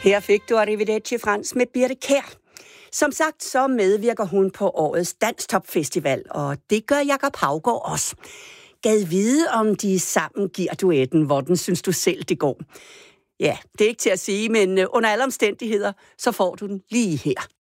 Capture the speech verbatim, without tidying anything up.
Her fik du Arrivederci Frans med Birthe Kjær. Som sagt, så medvirker hun på årets Danstop-festival, og det gør Jakob Haugaard også. Gad vide, om de sammen giver duetten. Hvordan synes du selv, det går? Ja, det er ikke til at sige, men under alle omstændigheder, så får du den lige her.